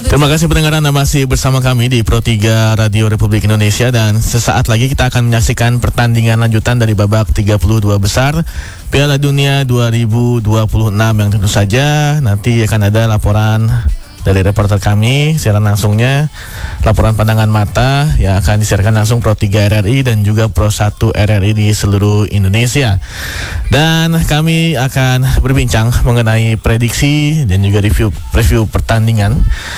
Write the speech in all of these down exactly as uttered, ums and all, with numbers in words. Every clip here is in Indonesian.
Terima kasih pendengar, Anda masih bersama kami di Pro tiga Radio Republik Indonesia, dan sesaat lagi kita akan menyaksikan pertandingan lanjutan dari babak tiga puluh dua besar Piala Dunia dua ribu dua puluh enam yang tentu saja nanti akan ada laporan dari reporter kami siaran langsungnya, laporan pandangan mata yang akan disiarkan langsung Pro tiga R R I dan juga Pro satu R R I di seluruh Indonesia. Dan kami akan berbincang mengenai prediksi dan juga review preview pertandingan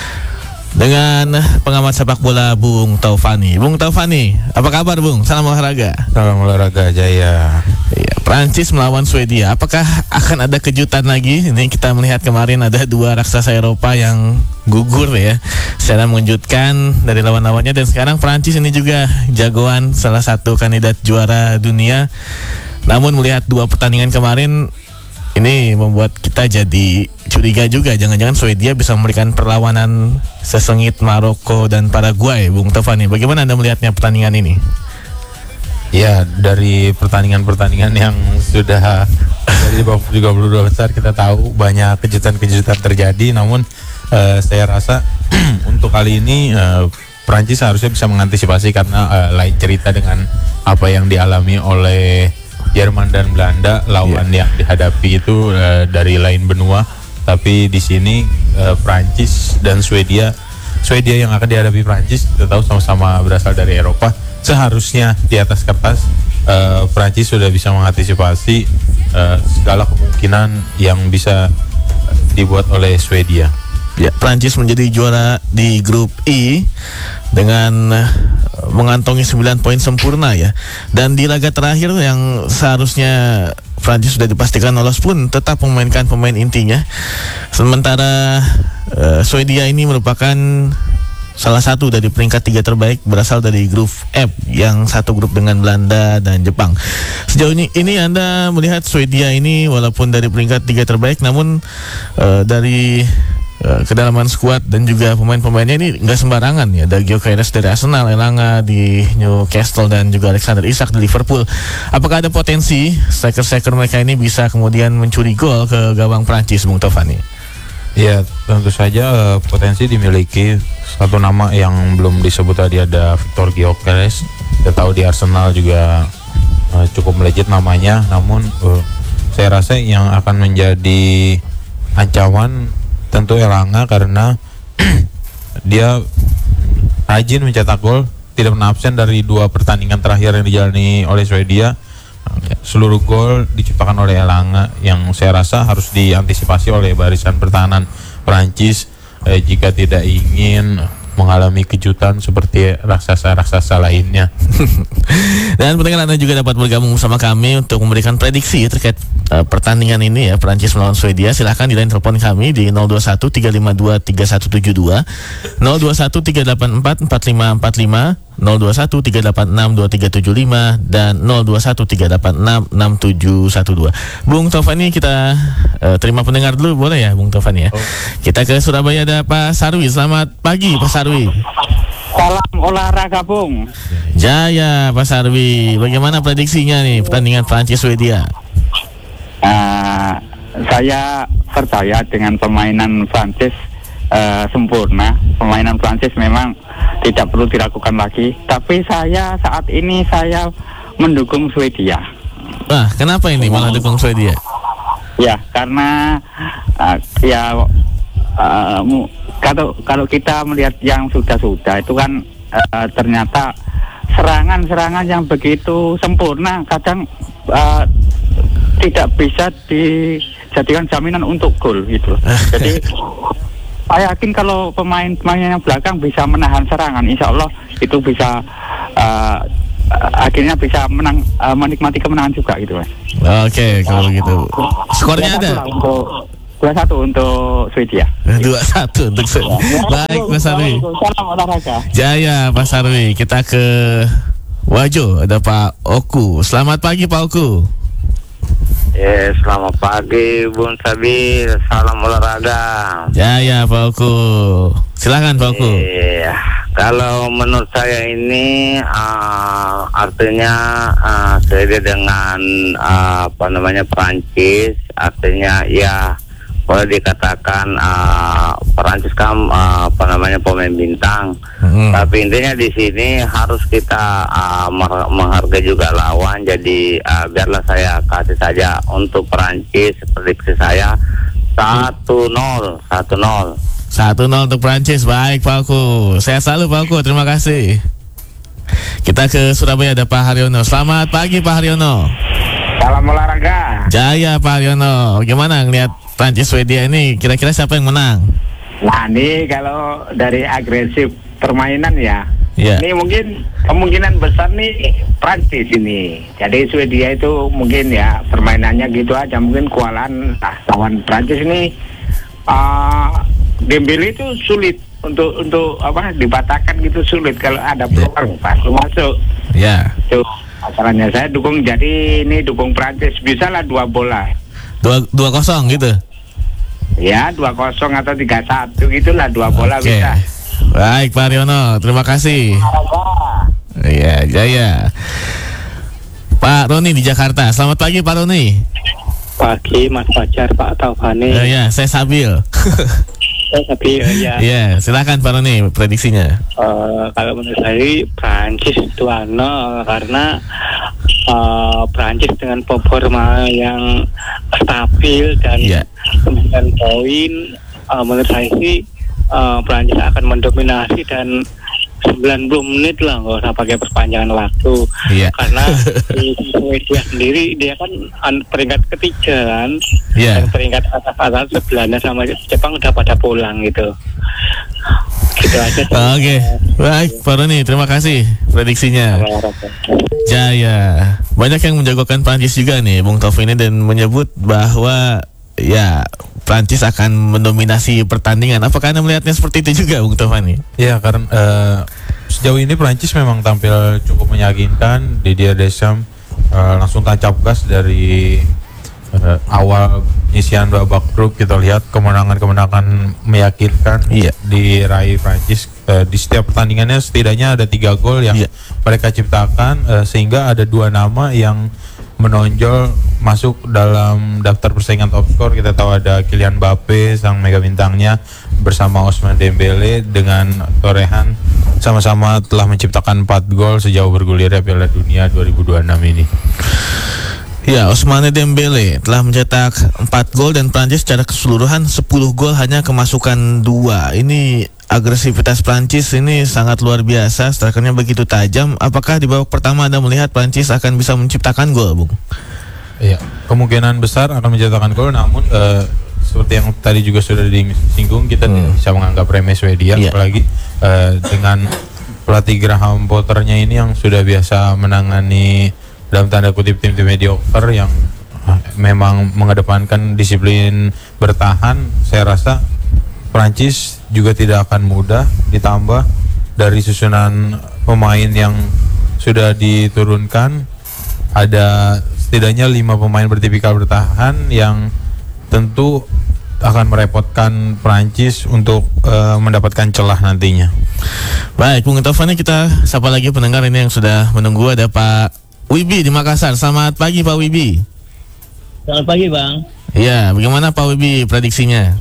dengan pengamat sepak bola Bung Taufani. Bung Taufani, apa kabar Bung? Salam olahraga. Salam olahraga Jaya. Iya, Prancis melawan Swedia. Apakah akan ada kejutan lagi? Ini kita melihat kemarin ada dua raksasa Eropa yang gugur ya, secara mengejutkan dari lawan-lawannya, dan sekarang Prancis ini juga jagoan, salah satu kandidat juara dunia. Namun melihat dua pertandingan kemarin, ini membuat kita jadi curiga juga, jangan-jangan Swedia bisa memberikan perlawanan sesengit Maroko dan Paraguay. Bung Taufani, bagaimana Anda melihatnya pertandingan ini? Ya, dari pertandingan-pertandingan yang sudah dari babak tiga puluh dua besar kita tahu banyak kejutan-kejutan terjadi. Namun uh, saya rasa untuk kali ini uh, Prancis harusnya bisa mengantisipasi, karena uh, lain cerita dengan apa yang dialami oleh Jerman dan Belanda, lawan yeah. yang dihadapi itu uh, dari lain benua. Tapi di sini uh, Prancis dan Swedia, Swedia yang akan dihadapi Prancis, kita tahu sama-sama berasal dari Eropa. Seharusnya di atas kertas uh, Prancis sudah bisa mengantisipasi uh, segala kemungkinan yang bisa dibuat oleh Swedia. Ya, Prancis menjadi juara di grup I dengan uh, mengantongi sembilan poin sempurna ya. Dan di laga terakhir yang seharusnya Prancis sudah dipastikan lolos pun tetap memainkan pemain intinya. Sementara uh, Swedia ini merupakan salah satu dari peringkat tiga terbaik, berasal dari grup F yang satu grup dengan Belanda dan Jepang. Sejauh ini, ini Anda melihat Swedia ini walaupun dari peringkat tiga terbaik, namun uh, dari uh, kedalaman skuad dan juga pemain-pemainnya ini nggak sembarangan ya. Ada Gyökeres dari Arsenal, Elanga di Newcastle, dan juga Alexander Isak di Liverpool. Apakah ada potensi striker-striker mereka ini bisa kemudian mencuri gol ke gawang Prancis, Bung Taufani? Ya, tentu saja uh, potensi dimiliki. Satu nama yang belum disebut tadi ada Victor Gyökeres. Kita tahu di Arsenal juga uh, cukup melejit namanya. Namun uh, saya rasa yang akan menjadi ancaman tentu Elanga, karena dia rajin mencetak gol, tidak pernah absen dari dua pertandingan terakhir yang dijalani oleh Swedia. Seluruh gol diciptakan oleh Elanga, yang saya rasa harus diantisipasi oleh barisan pertahanan Prancis eh, jika tidak ingin mengalami kejutan seperti raksasa-raksasa lainnya. Dan pendengar, Anda juga dapat bergabung bersama kami untuk memberikan prediksi terkait uh, pertandingan ini ya, Prancis melawan Swedia. Silahkan di line telepon kami di nol dua satu tiga lima dua tiga satu tujuh dua, nol dua satu tiga delapan empat empat lima empat lima, nol dua satu tiga delapan enam dua tiga tujuh lima, dan nol dua satu tiga delapan enam enam tujuh satu dua. Bung Taufani, kita uh, terima pendengar dulu boleh ya Bung Taufani ya? Oh. Kita ke Surabaya, ada Pak Sarwi. Selamat pagi Pak Sarwi. Salam olahraga Bung. Jaya Pak Sarwi, bagaimana prediksinya nih pertandingan Prancis Swedia? Uh, saya percaya dengan permainan Prancis uh, sempurna. Permainan Prancis memang tidak perlu diragukan lagi. Tapi saya saat ini saya mendukung Swedia. Wah, kenapa ini malah dukung Swedia? Ya, karena uh, ya uh, kalau kalau kita melihat yang sudah-sudah itu kan uh, ternyata serangan-serangan yang begitu sempurna kadang uh, tidak bisa dijadikan jaminan untuk gol gitu. Jadi saya yakin kalau pemain-pemain yang belakang bisa menahan serangan, insya Allah itu bisa uh, akhirnya bisa menang, uh, menikmati kemenangan juga gitu Mas. Oke, kalau begitu. Skornya ada? dua satu untuk Swedia. dua satu untuk Swedia. Baik Mas Sarwi. Salam olahraga. Jaya Pak Sarwi. Kita ke Wajo, ada Pak Oku. Selamat pagi Pak Oku. Eh, selamat pagi Bung Sabil. Salam olahraga. Jaya Pak Oku. Silakan Pak Oku. Eh, kalau menurut saya ini uh, artinya uh, Swedia dengan uh, apa namanya Prancis, artinya ya boleh dikatakan uh, Perancis kan uh, apa namanya pemain bintang. Hmm. Tapi intinya di sini harus kita uh, menghargai juga lawan. Jadi uh, biarlah saya kasih saja untuk Perancis prediksi saya satu nol satu nol. satu nol untuk Prancis. Baik Pak Oku. Sehat selalu Pak Oku. Terima kasih. Kita ke Surabaya, ada Pak Haryono. Selamat pagi Pak Haryono. Salam olahraga. Jaya Pak Haryono. Gimana ngeliat Prancis Swedia ini? Kira-kira siapa yang menang? Nah ini kalau dari agresif permainan ya, Ya. ini mungkin kemungkinan besar nih Prancis ini. Jadi Swedia itu mungkin ya permainannya gitu aja, mungkin kewalahan. Nah, lawan Prancis ini uh, Dembele itu sulit untuk untuk apa dipatahkan gitu, sulit kalau ada peluang pasti masuk. Ya. Tuh masalahnya saya dukung, jadi ini dukung Prancis, bisa lah dua bola. Dua dua kosong gitu. Ya dua kosong atau tiga satu gitulah, dua bola Oke. bisa. Baik Pak Haryono, terima kasih. Iya, Jaya. Pak Roni di Jakarta. Selamat pagi Pak Roni. Pagi Mas Fajar, Pak Taufani. Oh, ya, saya Sabil. Oh, tapi ya, Iya, silakan Pak Roni prediksinya. uh, kalau menurut saya Prancis dua nol karena uh, Prancis dengan performa yang stabil dan Iya. sembilan poin, uh, menurut saya sih uh, Prancis akan mendominasi dan sembilan puluh menit lah, nggak usah pakai perpanjangan waktu. Iya. Karena di Swedia sendiri dia kan an- peringkat ketiga kan, Iya. dan peringkat atas-atas sebelahnya sama Jepang udah pada pulang gitu. Gitu aja. Oke, baik Pak Roni, terima kasih prediksinya. Jaya. Banyak yang menjagokan Prancis juga nih, Bung Taufik ini, dan menyebut bahwa ya Prancis akan mendominasi pertandingan. Apakah Anda melihatnya seperti itu juga, Bung Taufik? Ya, karena eh, sejauh ini Prancis memang tampil cukup meyakinkan. Didier Deschamps eh, langsung tancap gas dari eh, awal isian babak grup. Kita lihat kemenangan-kemenangan meyakinkan Iya. diraih Prancis. Eh, di setiap pertandingannya setidaknya ada tiga gol yang Iya. mereka ciptakan, eh, sehingga ada dua nama yang menonjol masuk dalam daftar persaingan top skor. Kita tahu ada Kylian Mbappe, sang mega bintangnya, bersama Ousmane Dembele dengan torehan sama-sama telah menciptakan empat gol sejauh bergulirnya Piala Dunia dua ribu dua puluh enam ini. Ya, Ousmane Dembele telah mencetak empat gol dan Prancis secara keseluruhan sepuluh gol, hanya kemasukan dua. Ini agresivitas Prancis ini sangat luar biasa, strikernya begitu tajam. Apakah di babak pertama Anda melihat Prancis akan bisa menciptakan gol, Bung? Iya, kemungkinan besar akan menciptakan gol, namun eh, seperti yang tadi juga sudah disinggung, kita Hmm. tidak bisa menganggap remeh Swedia, Iya. apalagi eh, dengan pelatih Graham Potternya ini yang sudah biasa menangani dalam tanda kutip tim-tim mediocre yang eh, memang mengedepankan disiplin bertahan. Saya rasa Prancis juga tidak akan mudah, ditambah dari susunan pemain yang sudah diturunkan, ada setidaknya lima pemain bertipikal bertahan yang tentu akan merepotkan Prancis untuk uh, mendapatkan celah nantinya. Baik, Bung Taufik, kita sapa lagi pendengar ini yang sudah menunggu. Ada Pak Wibi di Makassar. Selamat pagi Pak Wibi. Selamat pagi Bang. Iya, bagaimana Pak Wibi prediksinya?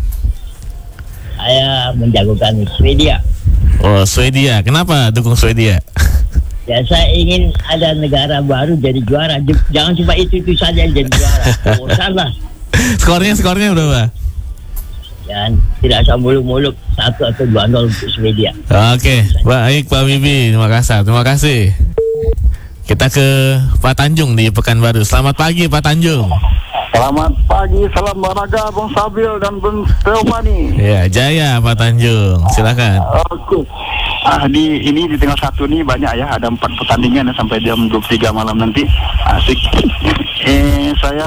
Saya menjagokan Swedia. Oh, Swedia. Kenapa dukung Swedia? Ya saya ingin ada negara baru jadi juara. J- Jangan cuma itu-itu saja yang jadi juara. Bosanlah. Skornya skornya berapa? Dan tidak usah muluk-muluk satu atau dua nol untuk Swedia. Oke, baik Pak Wibi di Makassar. Terima kasih. Kita ke Pak Tanjung di Pekanbaru. Selamat pagi Pak Tanjung. Selamat pagi, salam olahraga Bung Sabil dan Bung Teofani. Ya, Jaya Pak Tanjung. Silakan. Oke. Ah di ini di tengah satu nih banyak ya, ada empat pertandingan ya sampai jam dua puluh tiga malam nanti. Asik. Eh saya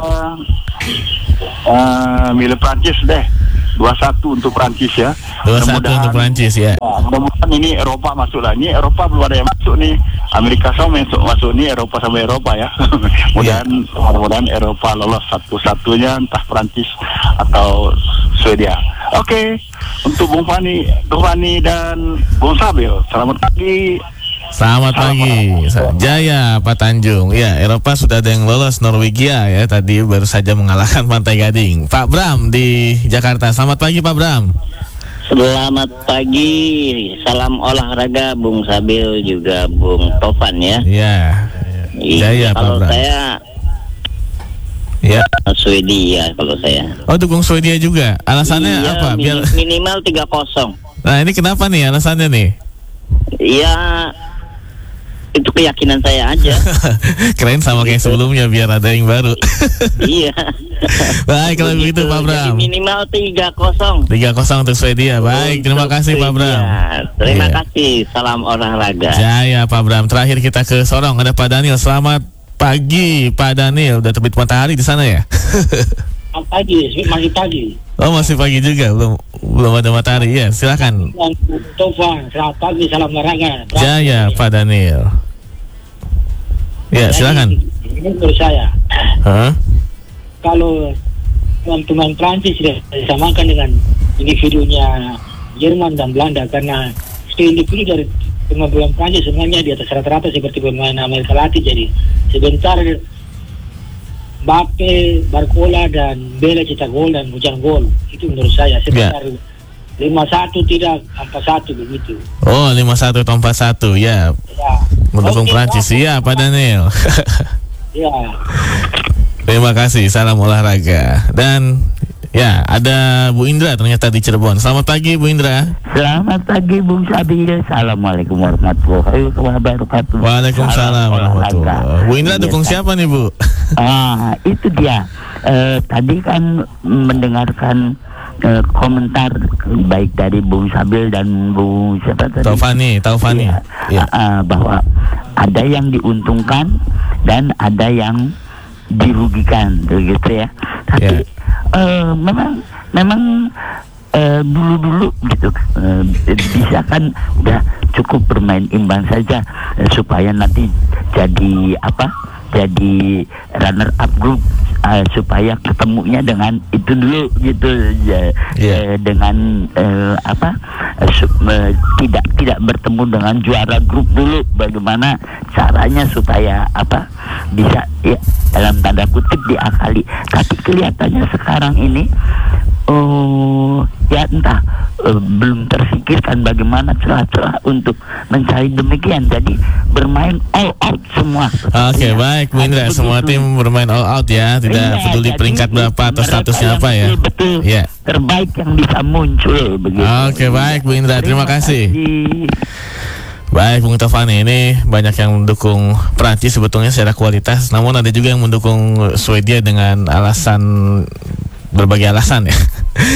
uh, milih Prancis deh. dua satu untuk Prancis ya. dua satu untuk Prancis ya. Nah, mudah-mudahan ini Eropa masuk lah. Ini Eropa belum ada yang masuk nih. Amerika sama masuk masuk nih, Eropa sama Eropa ya. mudah-mudahan mudah-mudahan Eropa lolos satu-satunya, entah Prancis atau Swedia. Oke, untuk Bung Fani, Bung Fani dan Bung Sabil, selamat pagi. Selamat pagi, Jaya Pak Tanjung. Ya, Eropa sudah ada yang lolos, Norwegia ya tadi baru saja mengalahkan Pantai Gading. Pak Bram di Jakarta. Selamat pagi Pak Bram. Selamat pagi, salam olahraga Bung Sabil juga Bung Tovan ya. Iya. Jaya Pak Kalau Bram. saya Ya. Swedia kalau saya. Oh, dukung Swedia juga. Alasannya Iya, apa? min- Biar minimal tiga kosong. Nah, ini kenapa nih alasannya nih? Iya, itu keyakinan saya aja. Keren sama kayak sebelumnya biar ada yang baru. Iya. Baik kalau begitu Pak Bram. Jadi minimal tiga kosong. tiga kosong untuk Swedia. Baik, terima kasih Pak Bram. Terima Iya. kasih. Salam olahraga. Jaya Pak Bram. Terakhir kita ke Sorong, ada Pak Daniel. Selamat pagi Pak Daniel. Udah terbit matahari di sana ya? Pagi, masih pagi. Oh, masih pagi juga, belum belum ada matahari ya. Silakan. Dan Tovan, selamat pagi, salam olahraga. Jaya Pak Daniel. Ya, silakan. Ini menurut saya, Hah? kalau teman-teman Prancis sudah disamakan dengan individunya Jerman dan Belanda, karena skill individu dari pemain Prancis semuanya di atas rata-rata seperti pemain Amerika Latin. Jadi sebentar Mbappe, Barcola dan Bele cetak gol dan hujan gol. Itu menurut saya sebentar lima satu tidak empat satu begitu. Oh, lima satu atau empat satu ya. Ya. Mendukung Oke, Prancis. Pak. Iya, Pak Daniel. Ya. Terima kasih, salam olahraga. Dan ya, ada Bu Indra ternyata di Cirebon. Selamat pagi Bu Indra. Selamat pagi Bung Sabil. Assalamualaikum warahmatullahi wabarakatuh. Waalaikumsalam warahmatullahi wabarakatuh. Bu Indra dukung siapa nih Bu? Ah, itu dia. Eh, tadi kan mendengarkan eh, komentar baik dari Bung Sabil dan Bung siapa tadi? Taufani, Taufani. Iya, Ya. ah, bahwa ada yang diuntungkan dan ada yang dirugikan, begitu ya. Tapi Ya. eh, memang memang eh, dulu-dulu gitu eh, bisa kan udah cukup bermain imbang saja eh, supaya nanti jadi apa? Jadi runner up group uh, supaya ketemunya dengan itu dulu gitu ya, Yeah. eh, dengan eh, apa eh, su- eh, tidak tidak bertemu dengan juara grup dulu, bagaimana caranya supaya apa bisa ya dalam tanda kutip diakali. Tapi kelihatannya sekarang ini oh ya entah eh, belum terfikirkan bagaimana celah-celah untuk mencari demikian, jadi bermain all out semua. Oke, baik Bu Indra. Semua tim bermain all out ya, tidak Iya, peduli jadi peringkat berapa atau mereka statusnya yang apa ya. betul-betul Iya. terbaik yang bisa muncul begitu. Oke, baik Bu Indra. Terima kasih. kasih. Baik Bung Tafani, ini banyak yang mendukung Prancis sebetulnya secara kualitas, namun ada juga yang mendukung Swedia dengan alasan berbagai alasan ya.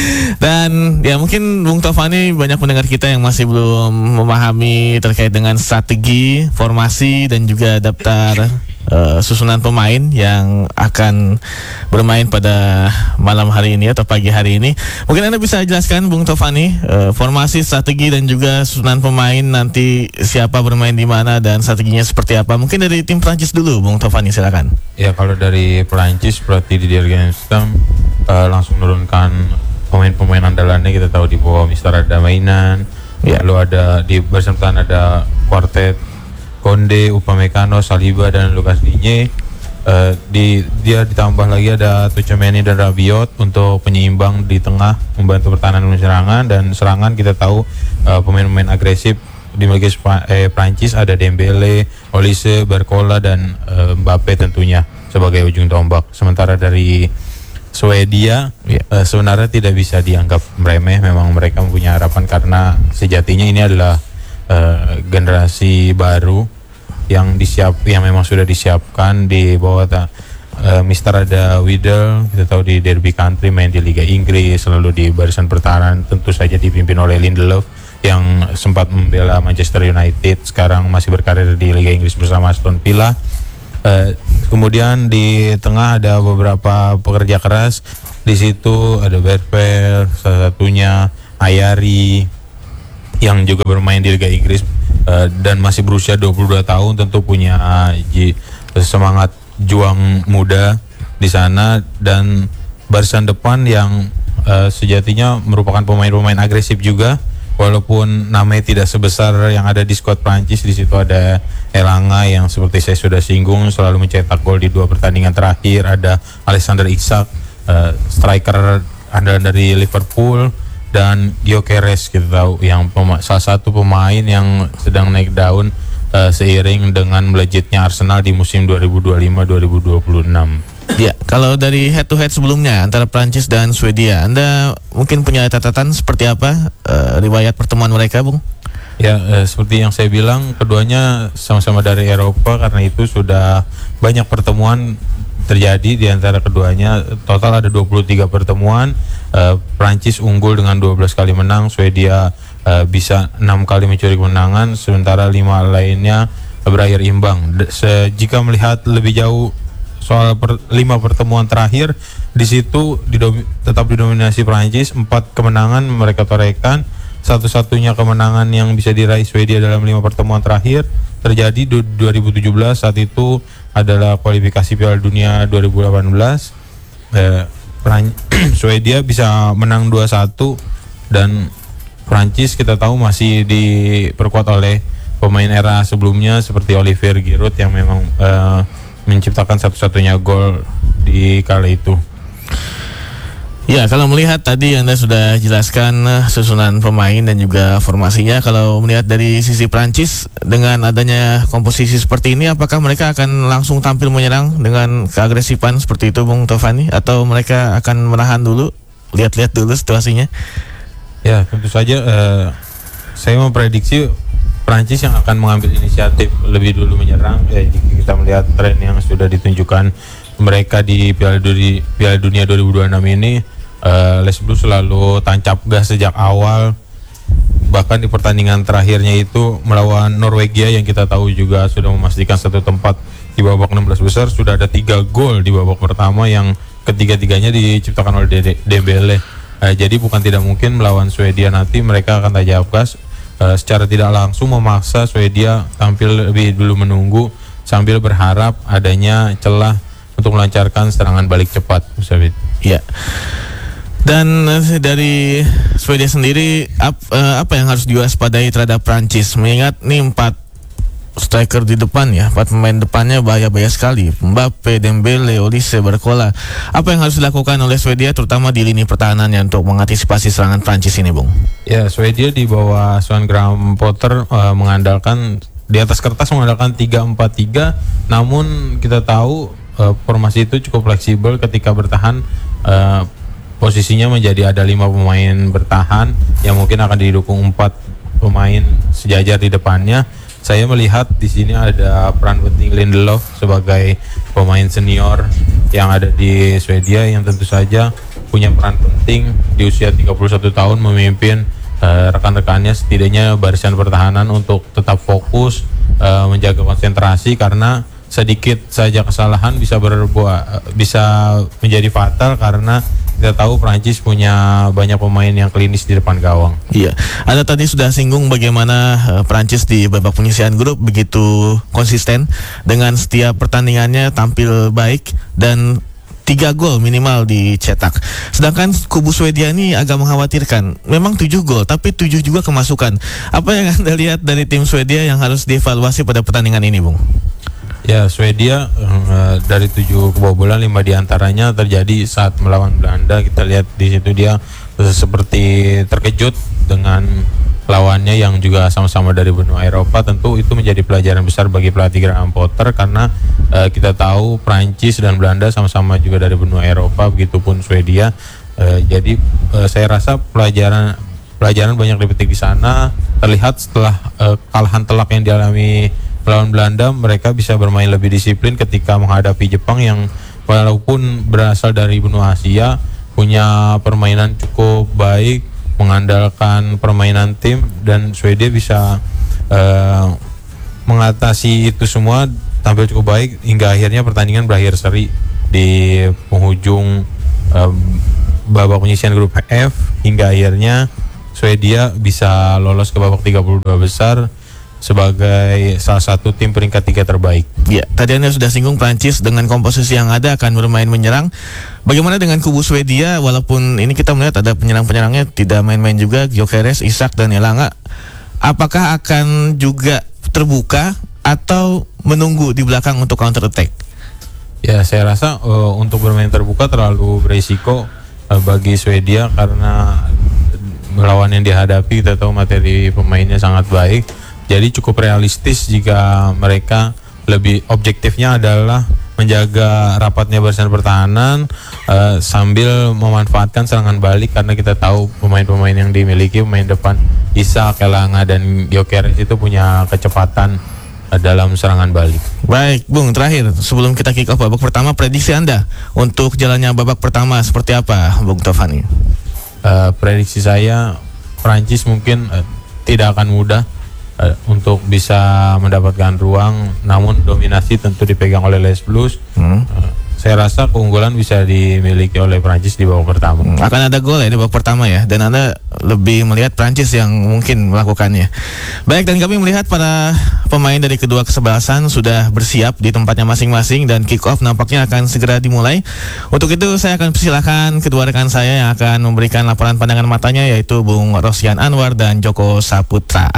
Dan ya mungkin Bung Tafani banyak pendengar kita yang masih belum memahami terkait dengan strategi, formasi dan juga daftar uh, susunan pemain yang akan bermain pada malam hari ini atau pagi hari ini. Mungkin Anda bisa jelaskan Bung Tafani uh, formasi, strategi dan juga susunan pemain nanti siapa bermain di mana dan strateginya seperti apa. Mungkin dari tim Prancis dulu Bung Tafani, silakan. Ya, kalau dari Perancis seperti di Jurgen Klopp uh, langsung menurunkan pemain-pemain andalannya. Kita tahu di bawah Mister ada mainan, Ya. lalu ada di baris pertahanan ada kuartet Konde, Upamecano, Saliba dan Lucas Digne. Uh, di dia ditambah lagi ada Tchouaméni dan Rabiot untuk penyeimbang di tengah, membantu pertahanan dan serangan. Dan serangan kita tahu uh, pemain-pemain agresif dimiliki Spa- eh, Prancis ada Dembele, Olise, Barcola dan uh, Mbappe tentunya sebagai ujung tombak. Sementara dari Swedia Ya. uh, sebenarnya tidak bisa dianggap remeh. Memang mereka mempunyai harapan karena sejatinya ini adalah uh, generasi baru yang disiap yang memang sudah disiapkan di bawah ta, uh, Mister ada Widel. Kita tahu di Derby Country main di Liga Inggris, lalu di barisan pertahanan tentu saja dipimpin oleh Lindelof yang sempat membela Manchester United, sekarang masih berkarir di Liga Inggris bersama Aston Villa. Uh, kemudian di tengah ada beberapa pekerja keras. Di situ ada Berper, salah satunya Ayari yang juga bermain di Liga Inggris uh, dan masih berusia dua puluh dua tahun, tentu punya uh, ji- semangat juang muda di sana. Dan barisan depan yang uh, sejatinya merupakan pemain-pemain agresif juga, walaupun namanya tidak sebesar yang ada di skuad Prancis. Di situ ada Elanga yang seperti saya sudah singgung selalu mencetak gol di dua pertandingan terakhir. Ada Alexander Isak, uh, striker andalan dari Liverpool, dan Gyökeres kita tahu yang pema- salah satu pemain yang sedang naik daun uh, seiring dengan melejitnya Arsenal di musim dua ribu dua puluh lima dua ribu dua puluh enam. Ya, kalau dari head to head sebelumnya antara Prancis dan Swedia, Anda mungkin punya catatan seperti apa uh, riwayat pertemuan mereka, Bung? Ya, eh, seperti yang saya bilang, keduanya sama-sama dari Eropa, karena itu sudah banyak pertemuan terjadi di antara keduanya. Total ada dua puluh tiga pertemuan. eh, Prancis unggul dengan dua belas kali menang, Swedia eh, bisa enam kali mencuri kemenangan, sementara lima lainnya berakhir imbang. D- se- jika melihat lebih jauh soal per, lima pertemuan terakhir, di situ didomi, tetap didominasi Prancis. Empat kemenangan mereka torehkan. Satu-satunya kemenangan yang bisa diraih Swedia dalam lima pertemuan terakhir terjadi di dua ribu tujuh belas. Saat itu adalah kualifikasi Piala Dunia dua ribu delapan belas. eh, Pran- Swedia bisa menang dua satu, dan Prancis kita tahu masih diperkuat oleh pemain era sebelumnya seperti Olivier Giroud yang memang eh, menciptakan satu-satunya gol di kala itu. Ya, kalau melihat tadi Anda sudah jelaskan uh, susunan pemain dan juga formasinya. Kalau melihat dari sisi Prancis dengan adanya komposisi seperti ini, apakah mereka akan langsung tampil menyerang dengan keagresifan seperti itu, Bung Tovani? Atau mereka akan menahan dulu, lihat-lihat dulu situasinya? Ya, tentu saja eh, saya memprediksi Prancis yang akan mengambil inisiatif lebih dulu menyerang. Ya, jika kita melihat tren yang sudah ditunjukkan mereka di Piala Dunia, Piala Dunia dua ribu dua puluh enam ini, uh, Les Bleus selalu tancap gas sejak awal. Bahkan di pertandingan terakhirnya itu melawan Norwegia yang kita tahu juga sudah memastikan satu tempat di babak enam belas besar, sudah ada tiga gol di babak pertama yang ketiga-tiganya diciptakan oleh De- Dembele. Uh, jadi bukan tidak mungkin melawan Swedia nanti mereka akan tancap gas. Uh, secara tidak langsung memaksa Swedia tampil lebih dulu menunggu sambil berharap adanya celah untuk melancarkan serangan balik cepat, Musabit. Ya. Dan uh, dari Swedia sendiri ap, uh, apa yang harus diwaspadai terhadap Prancis? Mengingat nih empat striker di depan ya, empat pemain depannya bahaya-bahaya sekali. Mbappe, Dembele, Olise, Barcola. Apa yang harus dilakukan oleh Swedia terutama di lini pertahanannya untuk mengantisipasi serangan Prancis ini, Bung? Ya, Swedia di bawah Sven Graham Potter uh, mengandalkan di atas kertas mengandalkan tiga empat tiga, namun kita tahu uh, formasi itu cukup fleksibel ketika bertahan. Uh, posisinya menjadi ada lima pemain bertahan yang mungkin akan didukung empat pemain sejajar di depannya. Saya melihat di sini ada peran penting Lindelof sebagai pemain senior yang ada di Swedia yang tentu saja punya peran penting di usia tiga puluh satu tahun memimpin uh, rekan-rekannya setidaknya barisan pertahanan untuk tetap fokus, uh, menjaga konsentrasi, karena sedikit saja kesalahan bisa berbuah bisa menjadi fatal, karena kita tahu Prancis punya banyak pemain yang klinis di depan gawang. Iya, Anda tadi sudah singgung bagaimana uh, Prancis di babak penyisihan grup begitu konsisten dengan setiap pertandingannya tampil baik dan tiga gol minimal dicetak. Sedangkan kubu Swedia ini agak mengkhawatirkan. Memang tujuh gol, tapi tujuh juga kemasukan. Apa yang Anda lihat dari tim Swedia yang harus dievaluasi pada pertandingan ini, Bung? Ya, Swedia uh, dari tujuh kebobolan lima diantaranya terjadi saat melawan Belanda. Kita lihat di situ dia uh, seperti terkejut dengan lawannya yang juga sama-sama dari benua Eropa. Tentu itu menjadi pelajaran besar bagi pelatih Graham Potter, karena uh, kita tahu Prancis dan Belanda sama-sama juga dari benua Eropa, begitupun Swedia. Uh, jadi uh, saya rasa pelajaran pelajaran banyak dipetik di sana. Terlihat setelah uh, kalahan telak yang dialami melawan Belanda, mereka bisa bermain lebih disiplin ketika menghadapi Jepang yang walaupun berasal dari benua Asia punya permainan cukup baik, mengandalkan permainan tim, dan Swedia bisa uh, mengatasi itu semua tampil cukup baik hingga akhirnya pertandingan berakhir seri di penghujung uh, babak penyisihan grup F, hingga akhirnya Swedia bisa lolos ke babak tiga puluh dua besar sebagai salah satu tim peringkat tiga terbaik. Ya, tadi Anda sudah singgung Prancis dengan komposisi yang ada akan bermain menyerang. Bagaimana dengan kubu Swedia? Walaupun ini kita melihat ada penyerang-penyerangnya tidak main-main juga, Gyökeres, Isak dan Elanga. Apakah akan juga terbuka atau menunggu di belakang untuk counter attack? Ya, saya rasa uh, untuk bermain terbuka terlalu berisiko uh, bagi Swedia karena lawan yang dihadapi kita tahu materi pemainnya sangat baik. Jadi cukup realistis jika mereka lebih objektifnya adalah menjaga rapatnya barisan pertahanan uh, sambil memanfaatkan serangan balik, karena kita tahu pemain-pemain yang dimiliki pemain depan Isak, Elanga dan Gyökeres itu punya kecepatan uh, dalam serangan balik. Baik, Bung, terakhir sebelum kita kick off babak pertama, prediksi Anda untuk jalannya babak pertama seperti apa, Bung Tovani? Uh, prediksi saya Prancis mungkin uh, tidak akan mudah Uh, untuk bisa mendapatkan ruang, namun dominasi tentu dipegang oleh Les Blues. Hmm. Uh, saya rasa keunggulan bisa dimiliki oleh Prancis di babak pertama. Hmm, akan ada gol ya di babak pertama ya, dan Anda lebih melihat Prancis yang mungkin melakukannya. Baik, dan kami melihat para pemain dari kedua kesebelasan sudah bersiap di tempatnya masing-masing dan kick off nampaknya akan segera dimulai. Untuk itu saya akan persilahkan kedua rekan saya yang akan memberikan laporan pandangan matanya, yaitu Bung Rosyan Anwar dan Joko Saputra.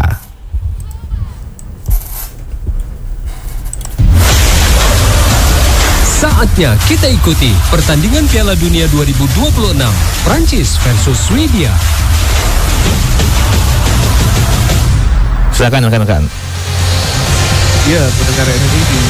Saatnya kita ikuti pertandingan Piala Dunia dua ribu dua puluh enam Prancis versus Swedia. Silakan rekan-rekan. Ya, pendengar R R I di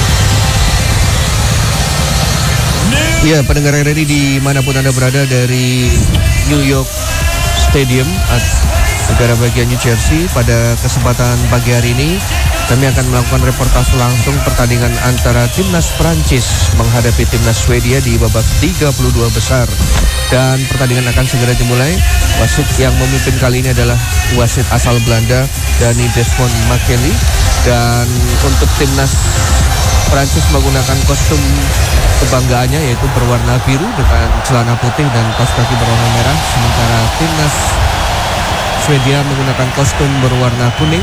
Ya, pendengar R R I dimanapun Anda berada, dari New York Stadium, negara bagian New Jersey. Pada kesempatan pagi hari ini kami akan melakukan reportase langsung pertandingan antara timnas Prancis menghadapi timnas Swedia di babak tiga puluh dua besar. Dan pertandingan akan segera dimulai. Wasit yang memimpin kali ini adalah wasit asal Belanda, Dani Desmond Makeli. Dan untuk timnas Prancis menggunakan kostum kebanggaannya, yaitu berwarna biru dengan celana putih dan kaos kaki berwarna merah. Sementara timnas Swedia menggunakan kostum berwarna kuning,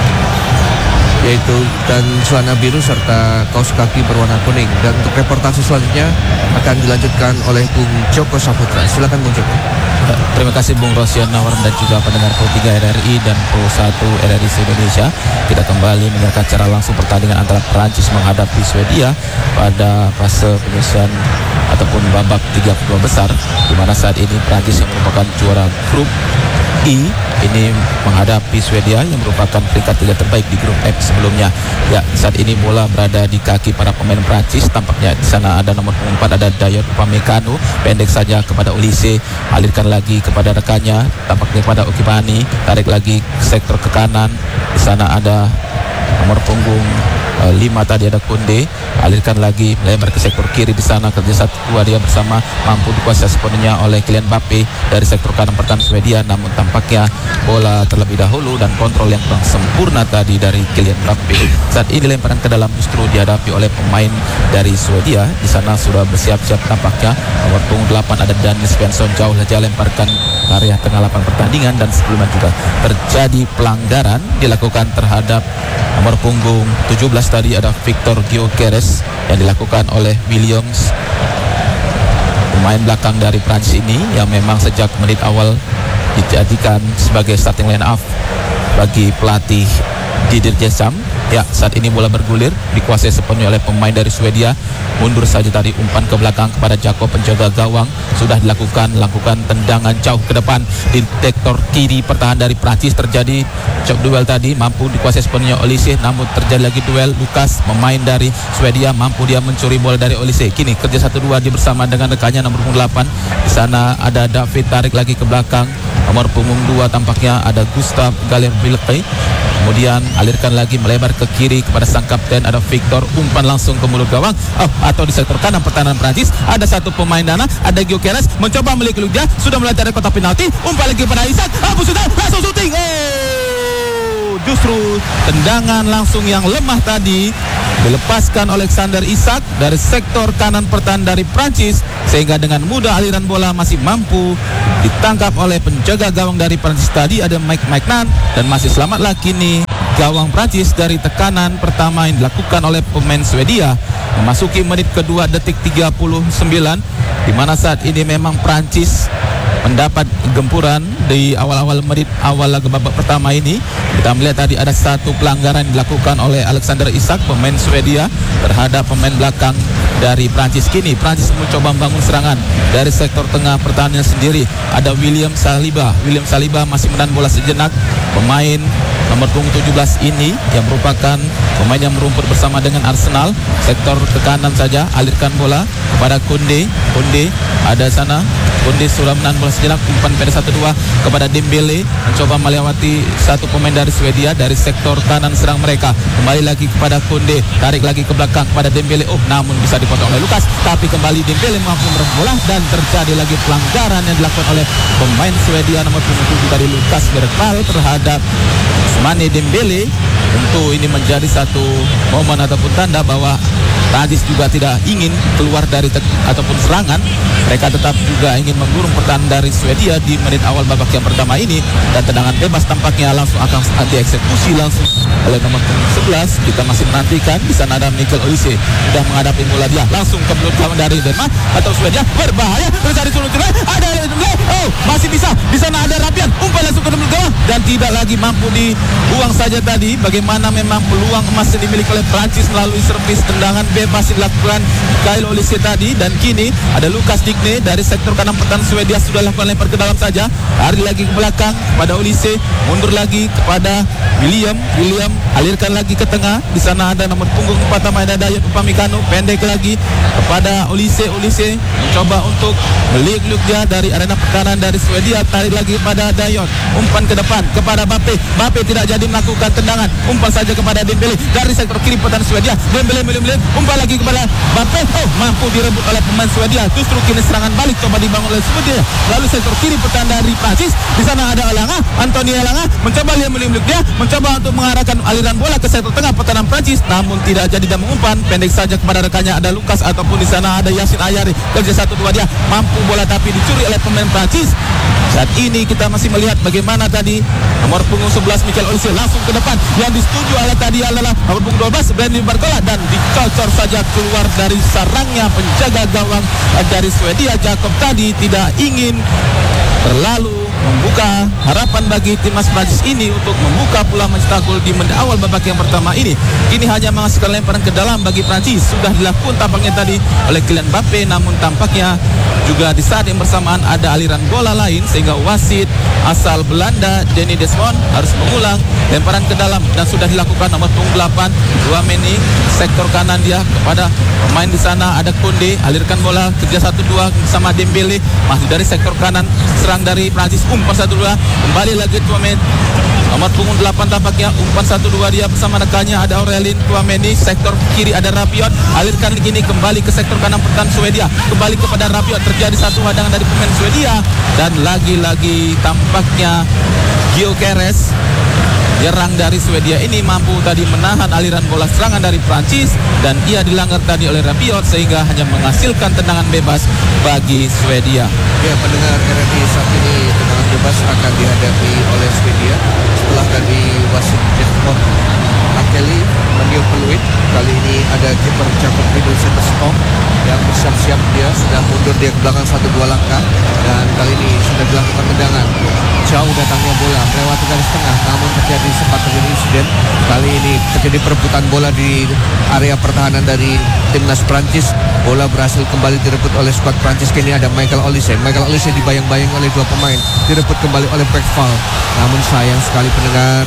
yaitu dan celana biru serta kaos kaki berwarna kuning. Dan untuk reportase selanjutnya akan dilanjutkan oleh Bung Joko Saputra. Silakan Bung Joko. Terima kasih Bung Rosyan Anwar dan juga pendengar Pro tiga R R I dan Pro satu R R I Indonesia. Kita kembali menyiarkan secara langsung pertandingan antara Prancis menghadapi Swedia pada fase penyisian ataupun babak tiga puluh dua besar, di mana saat ini Prancis yang merupakan juara grup I ini menghadapi Swedia yang merupakan peringkat tiga terbaik di grup F sebelumnya. Ya, saat ini bola berada di kaki para pemain Prancis. Tampaknya di sana ada nomor empat, ada Dayot Upamecano, pendek saja kepada Olise, alirkan lagi kepada rekannya, tampaknya kepada Okipani, tarik lagi ke sektor ke kanan. Di sana ada nomor punggung uh, lima tadi ada Kunde, alirkan lagi melebar ke sektor kiri. Di sana kerja satu dua dia bersama, mampu dikuasai sepenuhnya oleh Kylian Mbappe dari sektor kanan pertahanan Swedia. Namun tampaknya bola terlebih dahulu dan kontrol yang kurang sempurna tadi dari Kylian Mbappe. Saat ini lemparan ke dalam justru dihadapi oleh pemain dari Swedia. Di sana sudah bersiap-siap tampaknya nomor punggung delapan ada Dennis Svensson, jauh saja lemparkan ke area tengah lapangan pertandingan. Dan sebelumnya juga terjadi pelanggaran dilakukan terhadap nomor punggung tujuh belas tadi ada Victor Gyökeres yang dilakukan oleh Williams, pemain belakang dari Prancis ini yang memang sejak menit awal dijadikan sebagai starting line up bagi pelatih Didier Deschamps. Ya, saat ini bola bergulir dikuasai sepenuhnya oleh pemain dari Swedia. Mundur saja tadi, umpan ke belakang kepada Jakob, penjaga gawang sudah dilakukan, lakukan tendangan jauh ke depan di sektor kiri pertahanan dari Prancis. Terjadi cok duel tadi, mampu dikuasai sepenuhnya Olise, namun terjadi lagi duel. Lukas, pemain dari Swedia, mampu dia mencuri bola dari Olise. Kini kerja satu dua dia bersama dengan rekannya nomor punggung delapan. Di sana ada David, tarik lagi ke belakang. Nomor punggung dua tampaknya ada Gustav Galerbilke. Kemudian alirkan lagi melebar ke kiri kepada sang kapten ada Victor, umpan langsung ke mulut gawang. Oh, atau di sektor kanan pertahanan Prancis ada satu pemain dana, ada Gyökeres mencoba memiliki dia, sudah mulai dari kotak penalti, umpan lagi pada Isak. Abu sudah langsung syuting. Oh, justru tendangan langsung yang lemah tadi dilepaskan Alexander Isak dari sektor kanan pertahanan dari Prancis, sehingga dengan mudah aliran bola masih mampu ditangkap oleh penjaga gawang dari Prancis tadi ada Mike Maignan, dan masih selamatlah kini gawang Prancis dari tekanan pertama yang dilakukan oleh pemain Swedia. Memasuki menit kedua detik tiga puluh sembilan, di mana saat ini memang Prancis mendapat gempuran di awal-awal menit awal laga babak pertama ini. Kita melihat tadi ada satu pelanggaran yang dilakukan oleh Alexander Isak, pemain Swedia, terhadap pemain belakang dari Prancis. Kini Prancis mencoba membangun serangan dari sektor tengah pertahanan sendiri. Ada William Saliba. William Saliba masih menahan bola sejenak. Pemain nomor punggung tujuh belas ini yang merupakan pemain yang merumput bersama dengan Arsenal. Sektor ke kanan saja, alirkan bola kepada Koundé. Koundé ada sana. Koundé sudah menahan bola sejenak, umpan pada satu dua kepada Dembele, mencoba melewati satu pemain dari Swedia dari sektor kanan serang mereka. Kembali lagi kepada Koundé, tarik lagi ke belakang kepada Dembele. Oh, namun bisa dipotong oleh Lukas, tapi kembali Dembele mampu merebut bola dan terjadi lagi pelanggaran yang dilakukan oleh pemain Swedia nomor punggung tujuh dari Lukas Bergvall terhadap Ousmane Dembele. Tentu ini menjadi satu momen ataupun tanda bahwa Prancis juga tidak ingin keluar dari ataupun serangan. Mereka tetap juga ingin mengurung pertahanan dari Swedia di menit awal babak yang pertama ini, dan tendangan bebas tampaknya langsung akan dieksekusi langsung oleh nomor sebelas. Kita masih menantikan. Di sana ada Michael Olise sudah menghadapi bola, dia langsung ke belakang dari Denmark atau Swedia, berbahaya mencari sudut tengah. Ada oh masih bisa. Di sana ada Rabian, umpan langsung ke dalam gawang dan tidak lagi mampu dibuang saja tadi. Bagaimana memang peluang emas yang dimiliki oleh Prancis melalui servis tendangan bebas dilakukan Michael Olise tadi, dan kini ada Lucas Digne dari sektor kanan pertahanan Swedia sudah lakukan lempar ke dalam saja, lari lagi ke belakang kepada Olise, mundur lagi kepada William, William alirkan lagi ke tengah. Di sana ada nomor punggung empat namanya Dayot Upamecano, pendek lagi kepada Olise, Olise mencoba untuk meliuk-liuk dia dari arena pertahanan dari Swedia, tarik lagi kepada Dayot, umpan ke depan kepada Mbappe, Mbappe tidak jadi melakukan tendangan, umpan saja kepada Dembele dari sektor kiri pertahanan Swedia. Dembele Dembele umpan lagi kepada Mbappe, oh mampu direbut oleh pemain Swedia. Justru kini serangan balik coba dibangun oleh Swedia. Lalu sektor kiri pertahanan dari Prancis, di sana ada Elanga, Anthony Elanga mencoba lihat meliuk dia, mencoba untuk mengarahkan aliran bola ke sektor tengah pertahanan Prancis, namun tidak jadi dan mengumpan pendek saja kepada rekannya ada Lukas ataupun di sana ada Yacine Ayari. Kerja satu dua dia mampu bola tapi dicuri oleh pemain Prancis. Saat ini kita masih melihat bagaimana tadi nomor punggung sebelas Michael Olise langsung ke depan. Yang disetujui oleh tadi adalah nomor punggung dua belas Brandon Barcola, dan dicocor saja keluar dari sarangnya penjaga gawang dari Swedia. Jacob tadi tidak ingin terlalu membuka harapan bagi timnas Prancis ini untuk membuka peluang mencetak gol di menit awal babak yang pertama ini. Kini hanya menghasilkan lemparan ke dalam bagi Prancis. Sudah dilakukan tampaknya tadi oleh Kylian Mbappe, namun tampaknya juga di saat yang bersamaan ada aliran bola lain sehingga wasit asal Belanda Danny Desmond harus mengulang lemparan ke dalam, dan sudah dilakukan nomor punggung delapan Tchouaméni sektor kanan dia kepada pemain di sana ada Koundé, alirkan bola kerja satu dua sama Dembele masih dari sektor kanan serang dari Prancis, umpan satu dua kembali lagi Tchouaméni nomor punggung delapan tampaknya umpan satu dua dia bersama rekannya ada Aurelien Tchouaméni, sektor kiri ada Rabiot, alirkan kini kembali ke sektor kanan pertahanan Swedia, kembali kepada Rabiot, terjadi satu hadangan dari pemain Swedia, dan lagi-lagi tampaknya Gyökeres Nyerang dari Swedia ini mampu tadi menahan aliran bola serangan dari Prancis, dan ia dilanggar tadi oleh Rabiot sehingga hanya menghasilkan tendangan bebas bagi Swedia. Ya, pendengar R R I, saat ini tendangan bebas akan dihadapi oleh Swedia setelah tadi wasit Desmond Makeli meniup peluit. Kali ini ada kiper Jacob Riedel Zetterstrom yang bersiap-siap, dia sudah mundur dia ke belakang satu dua langkah, dan kali ini sudah dilakukan tendangan. Jauh datangnya bola melewati garis tengah, namun terjadi sempat terjadi insiden. Kali ini terjadi perebutan bola di area pertahanan dari timnas Prancis. Bola berhasil kembali direbut oleh skuad Prancis. Kini ada Michael Olise. Michael Olise dibayang-bayang oleh dua pemain, direbut kembali oleh Bergvall. Namun sayang sekali pendengar,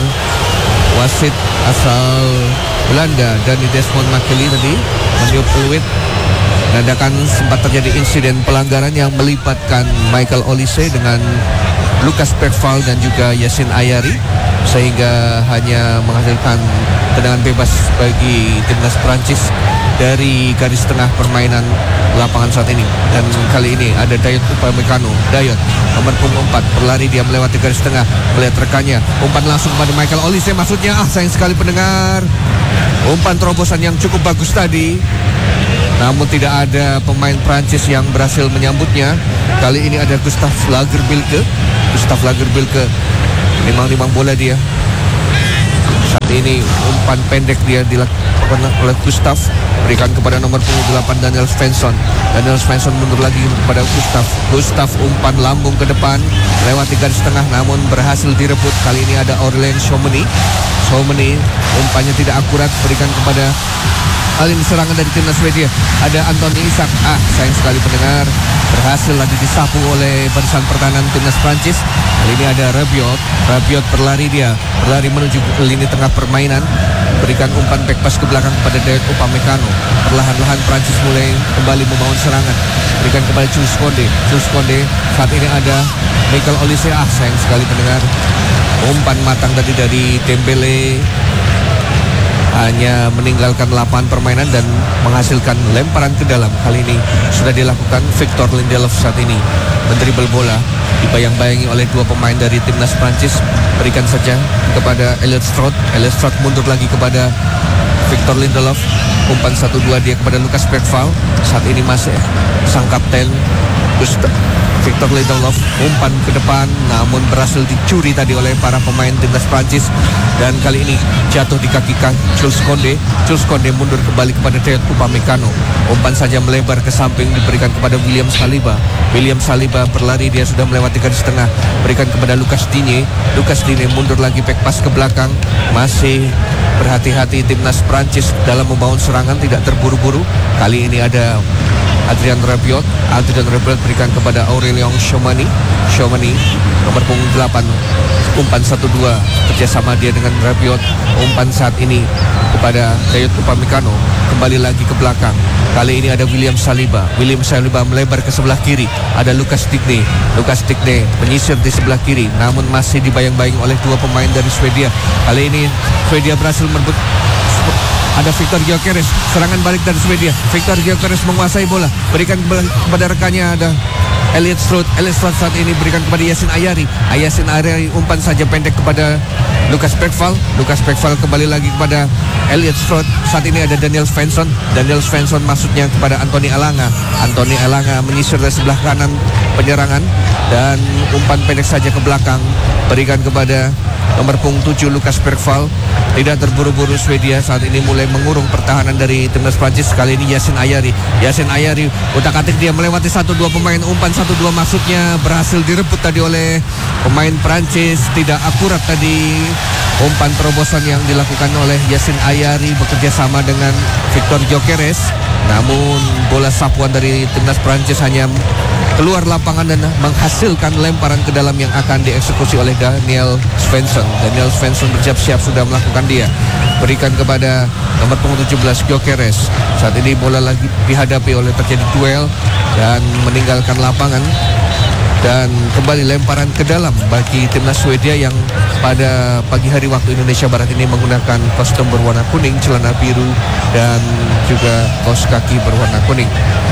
wasit asal Belanda Danny Desmond Makeli tadi meniup peluit. Dadakan sempat terjadi insiden pelanggaran yang melibatkan Michael Olise dengan Lucas Bergvall dan juga Yacine Ayari, sehingga hanya menghasilkan tendangan bebas bagi timnas Prancis dari garis tengah permainan lapangan saat ini. Dan kali ini ada Dayot Upamecano. Dayot nomor punggung empat berlari, dia melewati garis tengah melihat rekannya, umpan langsung pada Michael Olise. Maksudnya ah sayang sekali pendengar, umpan terobosan yang cukup bagus tadi, namun tidak ada pemain Prancis yang berhasil menyambutnya. Kali ini ada Gustav Lagerbilke. Gustav Lagerbilke nimang-nimang bola dia. Saat ini umpan pendek dia dilakukan oleh Gustav, berikan kepada nomor punggung delapan Daniel Svensson. Daniel Svensson mundur lagi kepada Gustav. Gustav umpan lambung ke depan lewati garis tengah namun berhasil direbut. Kali ini ada Aurelien Tchouameni. Tchouameni umpannya tidak akurat, berikan kepada kali ini serangan dari timnas Swedia. Ada Anthony Isak. Ah, sayang sekali pendengar, berhasil lagi disapu oleh barisan pertahanan timnas Prancis. Kali ini ada Rabiot. Rabiot berlari dia, berlari menuju ke lini tengah permainan. Berikan umpan back pass ke belakang kepada Dayot Upamecano. Perlahan-lahan Prancis mulai kembali membangun serangan. Berikan kepada Jules Koundé. Jules Koundé, saat ini ada Michael Olise. Ah, sayang sekali pendengar, umpan matang tadi dari Dembele hanya meninggalkan lapangan permainan dan menghasilkan lemparan ke dalam. Kali ini sudah dilakukan Victor Lindelof. Saat ini mendribel bola, dibayang-bayangi oleh dua pemain dari timnas Prancis. Berikan saja kepada Elliot Stroud. Elliot Stroud mundur lagi kepada Victor Lindelof. Umpan satu dua dia kepada Lucas Bergvall. Saat ini masih sang kapten Gustav Victor Lindelof umpan ke depan namun berhasil dicuri tadi oleh para pemain timnas Prancis, dan kali ini jatuh di kaki Jules Koundé. Jules Koundé mundur kembali kepada Dayot Upamecano. Umpan saja melebar ke samping diberikan kepada William Saliba. William Saliba berlari, dia sudah melewati garis tengah, berikan kepada Lucas Digne. Lucas Digne mundur lagi, back pass ke belakang. Masih berhati-hati timnas Prancis dalam membangun serangan, tidak terburu-buru. Kali ini ada Adrien Rabiot. Adrien Rabiot berikan kepada Aurelien Tchouameni. Tchouameni nomor punggung delapan. Umpan satu dua kerjasama dia dengan Rabiot. Umpan saat ini kepada Dayot Upamecano. Kembali lagi ke belakang. Kali ini ada William Saliba. William Saliba melebar ke sebelah kiri. Ada Lucas Digne. Lucas Digne menyisir di sebelah kiri, namun masih dibayang-bayang oleh dua pemain dari Swedia. Kali ini Swedia berhasil merebut. Ada Victor Gyökeres, serangan balik dari Swedia. Victor Gyökeres menguasai bola, berikan kepada rekannya ada Elliot Stroud. Elliot Stroud saat ini berikan kepada Yacine Ayari. Yacine Ayari umpan saja pendek kepada Lucas Bergvall. Lucas Bergvall kembali lagi kepada Elliot Stroud. Saat ini ada Daniel Svensson. Daniel Svensson maksudnya kepada Anthony Elanga. Anthony Elanga menyisir dari sebelah kanan penyerangan dan umpan pendek saja ke belakang, berikan kepada nomor punggung tujuh Lucas Bergvall. Tidak terburu-buru Swedia saat ini mulai mengurung pertahanan dari timnas Prancis. Kali ini Yacine Ayari. Yacine Ayari utak-atik dia melewati satu dua pemain. Umpan satu dua maksudnya berhasil direbut tadi oleh pemain Prancis. Tidak akurat tadi umpan terobosan yang dilakukan oleh Yacine Ayari bekerja sama dengan Victor Gyökeres. Namun bola sapuan dari timnas Prancis hanya keluar lapangan dan menghasilkan lemparan ke dalam yang akan dieksekusi oleh Daniel Svensson. Daniel Svensson bersiap-siap sudah melakukan dia. Berikan kepada nomor punggung tujuh belas Gyökeres. Saat ini bola lagi dihadapi oleh terjadi duel dan meninggalkan lapangan. Dan kembali lemparan ke dalam bagi timnas Swedia yang pada pagi hari waktu Indonesia Barat ini menggunakan kostum berwarna kuning, celana biru, dan juga kaos kaki berwarna kuning.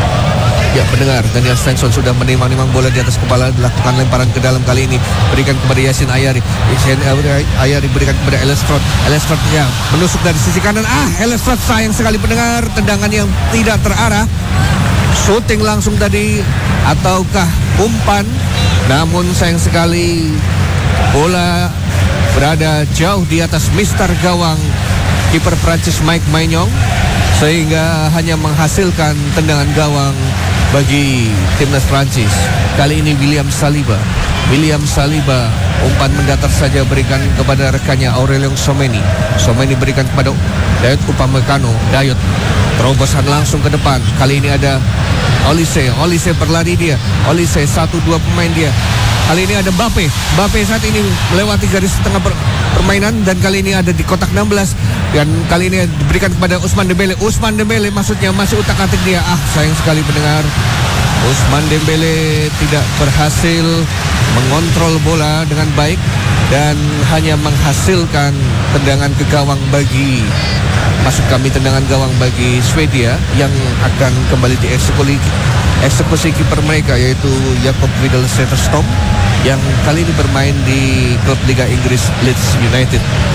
Ya, pendengar, Daniel Svensson sudah menimang-nimang bola di atas kepala, dilakukan lemparan ke dalam. Kali ini berikan kepada Yacine Ayari. Yacine Ayari berikan kepada Elliot Stroud. Elliot Stroud ya menusuk dari sisi kanan. Ah, Elliot Stroud sayang sekali pendengar, tendangan yang tidak terarah. Shooting langsung tadi ataukah umpan, namun sayang sekali bola berada jauh di atas mister gawang kiper Prancis Mike Maignan, sehingga hanya menghasilkan tendangan gawang bagi timnas Prancis. Kali ini William Saliba. William Saliba umpan mendatar saja, berikan kepada rekannya Aurelien Tchouameni. Tchouameni berikan kepada Dayot Upamecano. Dayot terobosan langsung ke depan. Kali ini ada Olise. Olise berlari dia. Olise satu dua pemain dia. Kali ini ada Mbappe. Mbappe saat ini melewati garis tengah per permainan dan kali ini ada di kotak enam belas dan kali ini diberikan kepada Ousmane Dembele. Ousmane Dembele maksudnya masih utak-atik dia. Ah, sayang sekali pendengar, Ousmane Dembele tidak berhasil mengontrol bola dengan baik dan hanya menghasilkan tendangan ke gawang bagi maksud kami tendangan gawang bagi Swedia yang akan kembali dieksekusi eksekusi kiper mereka yaitu Jakob Widel Zetterstrom yang kali ini bermain di klub Liga Inggris Leeds United.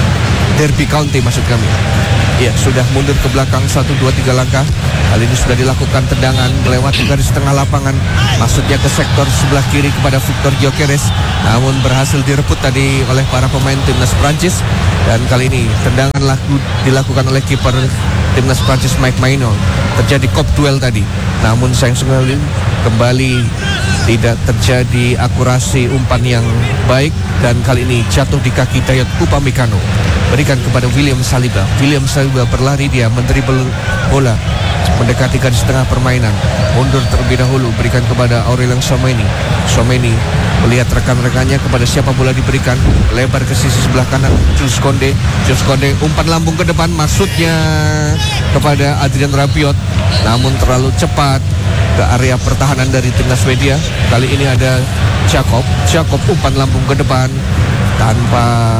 Derby County maksud kami. Ya, sudah mundur ke belakang satu dua tiga langkah. Kali ini sudah dilakukan tendangan melewati garis tengah lapangan, maksudnya ke sektor sebelah kiri kepada Victor Gyökeres, namun berhasil direbut tadi oleh para pemain timnas Prancis. Dan kali ini tendangan laku, dilakukan oleh kiper timnas Prancis Mike Maignan. Terjadi kop duel tadi, namun sayang sekali kembali tidak terjadi akurasi umpan yang baik, dan kali ini jatuh di kaki Dayot Upamecano. Berikan kepada William Saliba. William Saliba berlari, dia mendribble bola mendekati garis tengah permainan, mundur terlebih dahulu, berikan kepada Aurelien Tchouameni. Tchouameni melihat rekan-rekannya kepada siapa bola diberikan, lebar ke sisi sebelah kanan Jules Koundé. Jules Koundé umpan lambung ke depan, maksudnya kepada Adrien Rabiot, namun terlalu cepat ke area pertahanan dari timnas Swedia. Kali ini ada Jakob. Jakob umpan lambung ke depan tanpa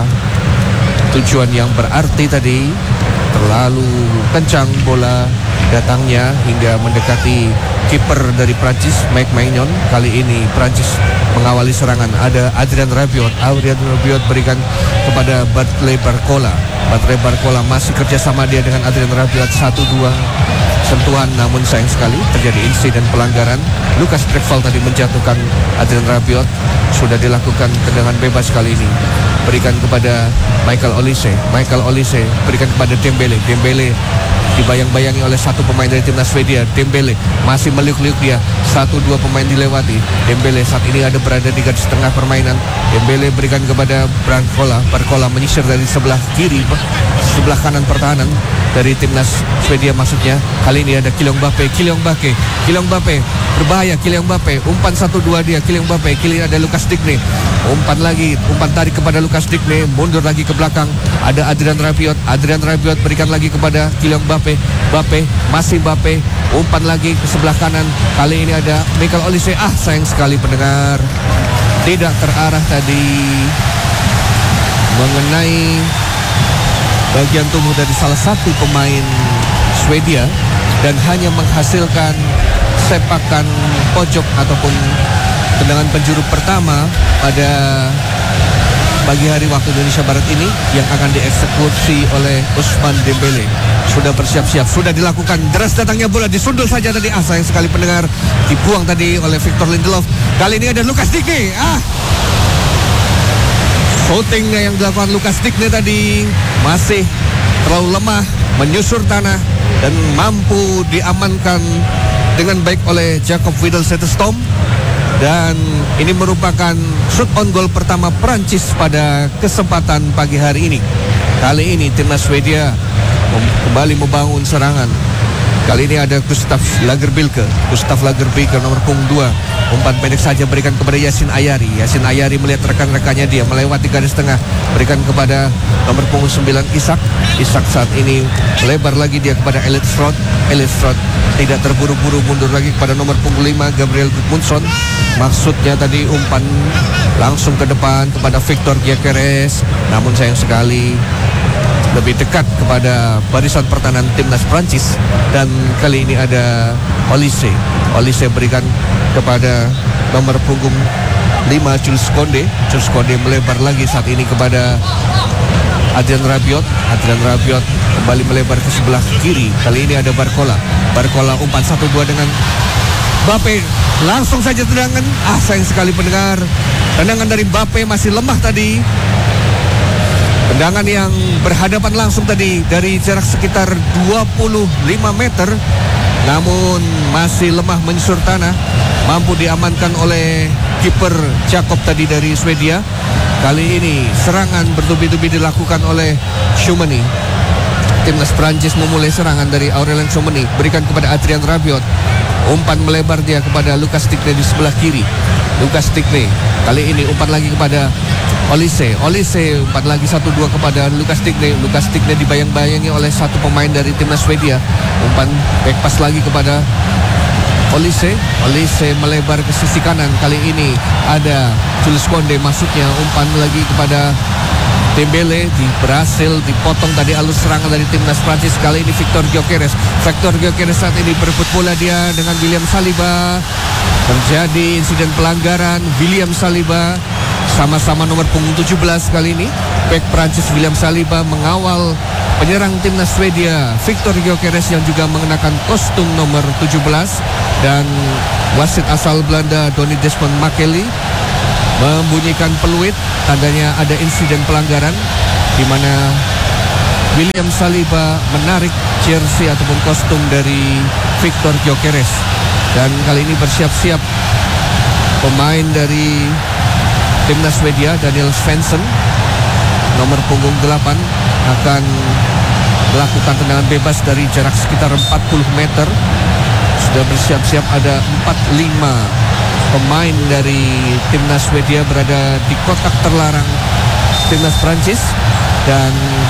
tujuan yang berarti tadi, terlalu kencang bola datangnya hingga mendekati kiper dari Prancis Mike Maignan. Kali ini Prancis mengawali serangan, ada Adrien Rabiot. Adrien Rabiot berikan kepada Bartley Barcola. Bartley Barcola masih kerjasama dia dengan Adrien Rabiot, satu dua sentuhan, namun sayang sekali terjadi insiden pelanggaran. Lucas Brekval tadi menjatuhkan Adrien Rabiot. Sudah dilakukan tendangan bebas kali ini, berikan kepada Michael Olise. Michael Olise berikan kepada Dembele. Dembele dibayang-bayangi oleh satu pemain dari timnas Swedia. Dembele masih meliuk-liuk dia, satu dua pemain dilewati. Dembele saat ini ada berada di garis tengah permainan. Dembele berikan kepada Barcola. Barcola menyisir dari sebelah kiri, sebelah kanan pertahanan dari timnas Swedia maksudnya. Kali ini ada Kylian Mbappe. Kylian Mbappe Kylian Mbappe berbahaya. Kylian Mbappe umpan satu dua dia. Kylian Mbappe. Kili ada Lucas Digne, umpan lagi, umpan tarik kepada Lucas Digne, mundur lagi ke belakang, ada Adrien Rabiot. Adrien Rabiot berikan lagi kepada Kylian Mbappe. Mbappe masih Mbappe, umpan lagi ke sebelah kanan. Kali ini ada Michael Olise. Ah, sayang sekali pendengar, tidak terarah tadi mengenai bagian tubuh dari salah satu pemain Swedia dan hanya menghasilkan sepakan pojok ataupun tendangan penjuru pertama pada pagi hari waktu Indonesia Barat ini yang akan dieksekusi oleh Ousmane Dembele. Sudah bersiap-siap, sudah dilakukan. Deras datangnya bola, disundul saja tadi. Ah, sayang sekali pendengar, dibuang tadi oleh Victor Lindelof. Kali ini ada Lucas Digne. Ah, shootingnya yang dilakukan Lucas Digne tadi masih terlalu lemah, menyusur tanah dan mampu diamankan dengan baik oleh Jakob Widel-Zetterstorm. Dan ini merupakan shoot on goal pertama Prancis pada kesempatan pagi hari ini. Kali ini timnas Swedia kembali membangun serangan. Kali ini ada Gustav Lagerbilke. Gustav Lagerbilke nomor punggung dua. Umpan pendek saja berikan kepada Yasin Ayari. Yasin Ayari melihat rekan-rekannya, dia melewati garis tengah, berikan kepada nomor punggung sembilan Isak. Isak saat ini lebar lagi dia kepada Elliot Strot. Elliot Strot tidak terburu-buru, mundur lagi kepada nomor punggung lima Gabriel Gudmundsson. Maksudnya tadi umpan langsung ke depan kepada Victor Gyökeres, namun sayang sekali lebih dekat kepada barisan pertahanan timnas Prancis. Dan kali ini ada Olise. Olise berikan kepada nomor punggung lima Jules Koundé. Jules Koundé melebar lagi saat ini kepada Adrien Rabiot. Adrien Rabiot kembali melebar ke sebelah kiri. Kali ini ada Barcola. Barcola umpan satu dua dengan Mbappe. Langsung saja tendangan. Ah, sayang sekali pendengar, tendangan dari Mbappe masih lemah tadi. Tendangan yang berhadapan langsung tadi dari jarak sekitar dua puluh lima meter, namun masih lemah menyusur tanah. Mampu diamankan oleh kiper Jakob tadi dari Swedia. Kali ini serangan bertubi-tubi dilakukan oleh Tchouameni. Timnas Prancis memulai serangan dari Aurelien Tchouameni, berikan kepada Adrien Rabiot. Umpan melebar dia kepada Lucas Digne di sebelah kiri. Lucas Digne kali ini umpan lagi kepada Olise. Olise umpan lagi satu dua kepada Lucas Digne. Lucas Digne dibayang-bayangi oleh satu pemain dari timnas Swedia. Umpan back pass lagi kepada Olise. Olise melebar ke sisi kanan. Kali ini ada Jules Koundé, maksudnya umpan lagi kepada Dembele. Di, berhasil dipotong tadi alur serangan dari timnas Prancis. Kali ini Victor Gyökeres. Victor Gyökeres saat ini berebut bola dia dengan William Saliba. Terjadi insiden pelanggaran. William Saliba Sama-sama nomor punggung tujuh belas kali ini, bek Prancis William Saliba mengawal penyerang timnas Swedia Victor Gyökeres yang juga mengenakan kostum nomor tujuh belas, dan wasit asal Belanda Donny Desmond Makeli membunyikan peluit, tandanya ada insiden pelanggaran di mana William Saliba menarik jersey ataupun kostum dari Victor Gyökeres. Dan kali ini bersiap-siap pemain dari timnas Swedia Daniel Svensson nomor punggung delapan akan melakukan tendangan bebas dari jarak sekitar empat puluh meter. Sudah bersiap-siap ada empat lima pemain dari timnas Swedia berada di kotak terlarang timnas Prancis, dan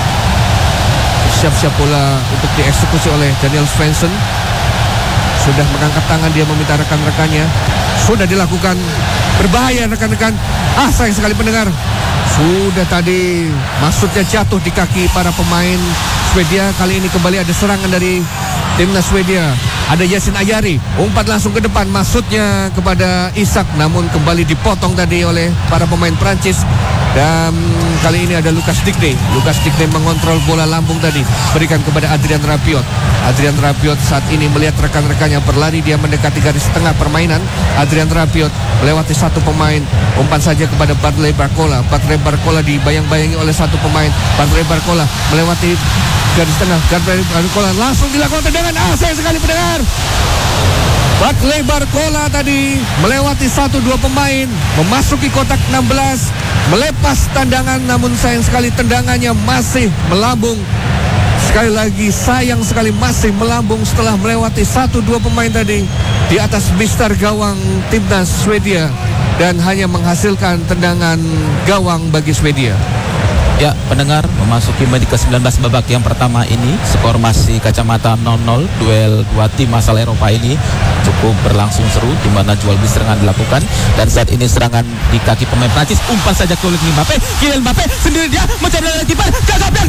siap-siap pula untuk dieksekusi oleh Daniel Svensson. Sudah mengangkat tangan, dia meminta rekan-rekannya. Sudah dilakukan, berbahaya rekan-rekan. Ah, sayang sekali pendengar. Sudah tadi maksudnya jatuh di kaki para pemain Swedia. Kali ini kembali ada serangan dari timnas Swedia. Ada Yasin Ayari, umpat langsung ke depan, maksudnya kepada Isak, namun kembali dipotong tadi oleh para pemain Prancis. Dan kali ini ada Lucas Digne. Lucas Digne mengontrol bola lambung tadi, berikan kepada Adrian Rabiot. Adrian Rabiot saat ini melihat rekan-rekannya berlari, dia mendekati garis tengah permainan. Adrian Rabiot melewati satu pemain, umpan saja kepada Bartley Barcola. Bartley Barcola dibayang-bayangi oleh satu pemain. Bartley Barcola melewati garis tengah. Bartley Barcola langsung dilakukan tendangan. Ah, sayang sekali pendengar. Bartley Barcola tadi melewati satu dua pemain, memasuki kotak enam belas, melepas tendangan, namun sayang sekali tendangannya masih melambung. Sekali lagi sayang sekali masih melambung setelah melewati satu dua pemain tadi di atas mistar gawang timnas Swedia, dan hanya menghasilkan tendangan gawang bagi Swedia. Ya, pendengar, memasuki menit ke sembilan belas babak yang pertama ini, skor masih kacamata nol nol. Duel dua tim asal Eropa ini cukup berlangsung seru, di mana jual beli serangan dilakukan, dan saat ini serangan di kaki pemain Prancis, umpan saja ke Kylian Mbappe. Kylian Mbappe sendiri dia mencari kiper, gagap dan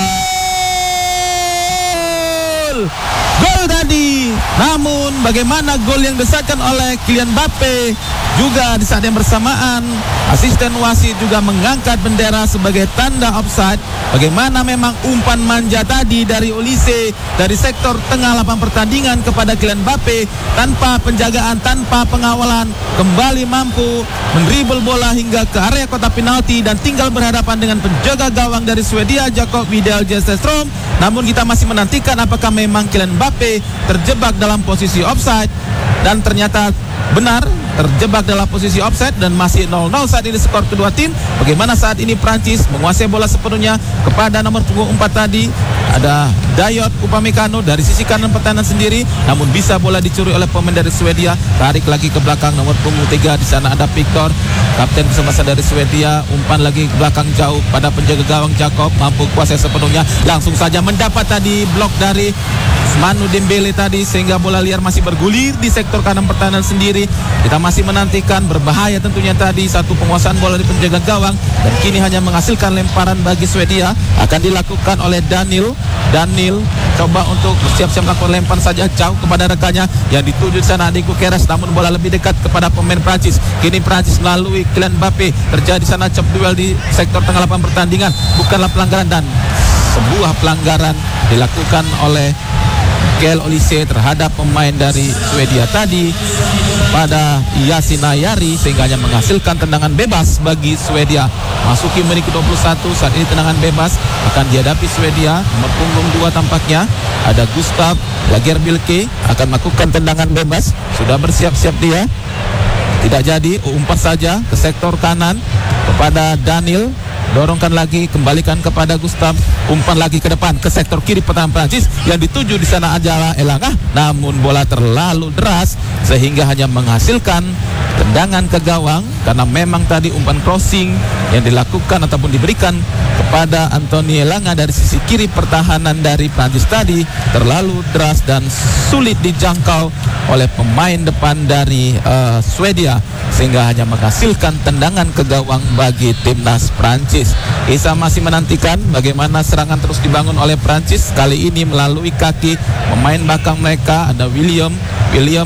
gol! Gol tadi. Namun bagaimana gol yang disahkan oleh Kylian Mbappe? Juga di saat yang bersamaan asisten wasit juga mengangkat bendera sebagai tanda offside. Bagaimana memang umpan manja tadi dari Olise dari sektor tengah lapangan pertandingan kepada Kylian Mbappe tanpa penjagaan, tanpa pengawalan, kembali mampu mendribble bola hingga ke area kotak penalti dan tinggal berhadapan dengan penjaga gawang dari Swedia Jakob Widell Jesterstrom. Namun kita masih menantikan apakah memang Kylian Mbappe terjebak dalam posisi offside, dan ternyata benar terjebak dalam posisi offside dan masih nol nol saat ini skor kedua tim. Bagaimana saat ini Prancis menguasai bola sepenuhnya kepada nomor punggung empat tadi, ada Dayot Upamecano dari sisi kanan pertahanan sendiri, namun bisa bola dicuri oleh pemain dari Swedia. Tarik lagi ke belakang nomor punggung tiga, di sana ada Victor, kapten kesebelasan dari Swedia. Umpan lagi ke belakang jauh pada penjaga gawang Jakob, mampu kuasai sepenuhnya, langsung saja mendapat tadi blok dari Manu Dembele tadi, sehingga bola liar masih bergulir di sektor kanan pertahanan sendiri. Kita masih menantikan, berbahaya tentunya tadi satu penguasaan bola di penjaga gawang, dan kini hanya menghasilkan lemparan bagi Swedia. Akan dilakukan oleh Daniel. Daniel coba untuk bersiap-siap melakukan lempar saja jauh kepada rekannya yang dituju di sana Adiko Keres, namun bola lebih dekat kepada pemain Prancis. Kini Prancis melalui Kylian Mbappe, terjadi sana chop duel di sektor tengah lapangan pertandingan. Bukanlah pelanggaran, dan sebuah pelanggaran dilakukan oleh Gael Olise terhadap pemain dari Swedia tadi pada Yasin Ayari, sehingga hanya menghasilkan tendangan bebas bagi Swedia. Masuki menit ke dua puluh satu, saat ini tendangan bebas akan dihadapi Swedia. Nomor punggung dua tampaknya ada Gustav Lagerbielke akan melakukan tendangan bebas. Sudah bersiap-siap dia. Tidak jadi, umpat saja ke sektor kanan kepada Daniel. Dorongkan lagi, kembalikan kepada Gustav, umpan lagi ke depan ke sektor kiri pertahanan Prancis yang dituju di sana adalah Elanga, namun bola terlalu deras sehingga hanya menghasilkan tendangan ke gawang, karena memang tadi umpan crossing yang dilakukan ataupun diberikan kepada Anthony Elanga dari sisi kiri pertahanan dari Prancis tadi terlalu deras dan sulit dijangkau oleh pemain depan dari uh, Swedia, sehingga hanya menghasilkan tendangan ke gawang bagi timnas Prancis. Kita masih menantikan bagaimana serangan terus dibangun oleh Prancis, kali ini melalui kaki pemain belakang mereka ada William. William umpan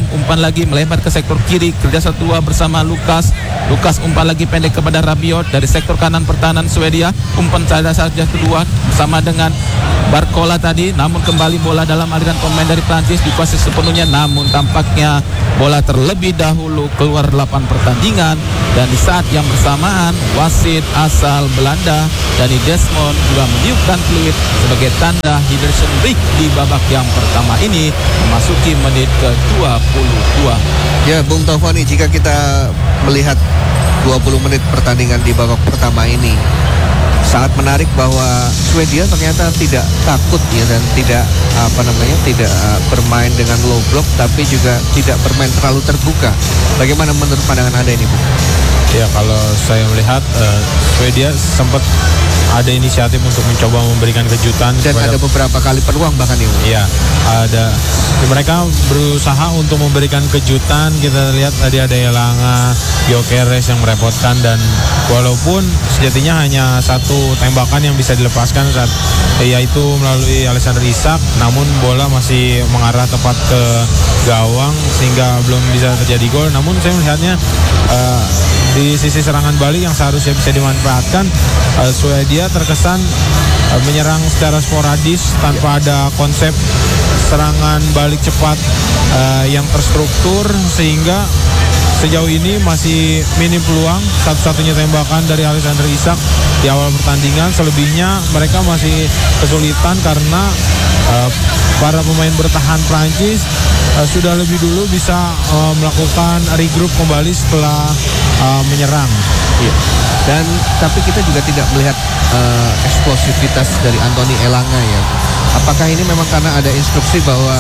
lagi melebar ke sektor kiri, kerja satu dua bersama Lukas. Lukas umpan lagi pendek kepada Rabiot dari sektor kanan pertahanan Swedia. Umpan saja saja kedua bersama dengan Barcola tadi, namun kembali bola dalam aliran pemain dari Prancis dikuasai sepenuhnya, namun tampaknya bola terlebih dahulu keluar delapan pertandingan. Dan di saat yang bersamaan wasit asal Belanda Danny Desmond juga meniupkan peluit sebagai tanda Henderson break di babak yang pertama ini memasuki menit ke dua puluh dua. Ya, Bung Taufani, jika kita melihat dua puluh menit pertandingan di babak pertama ini, sangat menarik bahwa Swedia ternyata tidak takut ya, dan tidak apa namanya tidak uh, bermain dengan low block, tapi juga tidak bermain terlalu terbuka. Bagaimana menurut pandangan Anda ini, Bu? Ya, kalau saya melihat uh, Swedia sempat ada inisiatif untuk mencoba memberikan kejutan dan kepada, ada beberapa kali peluang bahkan ini. Iya, ada mereka berusaha untuk memberikan kejutan. Kita lihat tadi ada Elanga, Gyökeres yang merepotkan, dan walaupun sejatinya hanya satu tembakan yang bisa dilepaskan saat yaitu melalui Alexander Isak, namun bola masih mengarah tepat ke gawang sehingga belum bisa terjadi gol. Namun saya melihatnya uh, di sisi serangan balik yang seharusnya bisa dimanfaatkan, uh, Swedia terkesan uh, menyerang secara sporadis tanpa ada konsep serangan balik cepat uh, yang terstruktur, sehingga sejauh ini masih minim peluang. Satu-satunya tembakan dari Alexander Isak di awal pertandingan. Selebihnya mereka masih kesulitan karena uh, para pemain bertahan Prancis uh, sudah lebih dulu bisa uh, melakukan regroup kembali setelah uh, menyerang. Iya. Dan tapi kita juga tidak melihat uh, eksplosivitas dari Anthony Elanga ya. Apakah ini memang karena ada instruksi bahwa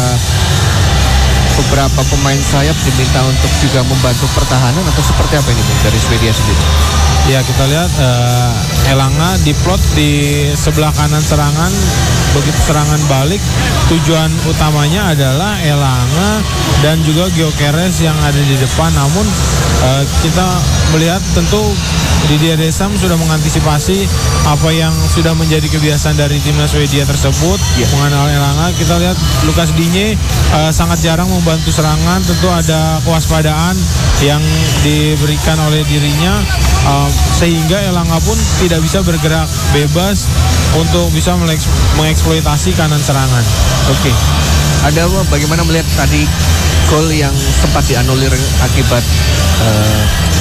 beberapa pemain sayap diminta untuk juga membantu pertahanan, atau seperti apa ini Bung, dari Swedia sendiri? Ya, kita lihat uh, Elanga diplot di sebelah kanan serangan. Begitu serangan balik, tujuan utamanya adalah Elanga dan juga Gyökeres yang ada di depan. Namun uh, kita melihat tentu Didier Deschamps sudah mengantisipasi apa yang sudah menjadi kebiasaan dari timnas Swedia tersebut, yeah. mengenal Elanga. Kita lihat Lucas Digne uh, sangat jarang membantu serangan. Tentu ada kewaspadaan yang diberikan oleh dirinya, uh, sehingga Elanga pun tidak bisa bergerak bebas untuk bisa mengeksploitasi kanan serangan. Oke, okay. Ada bagaimana melihat tadi gol yang sempat dianulir akibat uh,